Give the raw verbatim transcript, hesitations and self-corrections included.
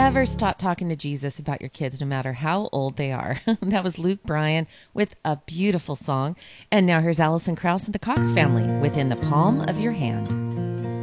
ever stop talking to Jesus about your kids, no matter how old they are. That was Luke Bryan with a beautiful song. And now here's Alison Krauss and the Cox Family with In the Palm of Your Hand.